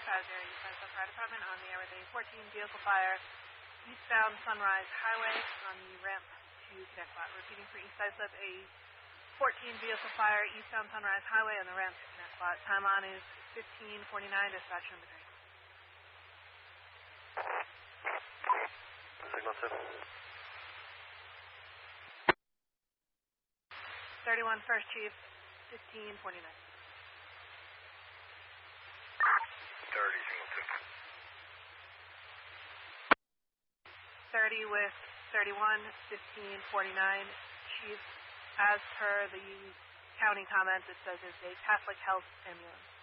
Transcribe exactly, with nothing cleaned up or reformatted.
Asbury Eastside Fire Department on the air with a fourteen vehicle fire eastbound Sunrise Highway on the ramp to Connect Lot. Repeating for Eastside Slip, a fourteen vehicle fire eastbound Sunrise Highway on the ramp to Connect Lot. Time on is fifteen forty-nine, dispatch number three. Signal two. thirty-one First Chief, fifteen forty-nine. thirty, signal two. thirty with thirty-one, fifteen forty-nine. Chief, as per the county comments, it says it's a Catholic Health ambulance.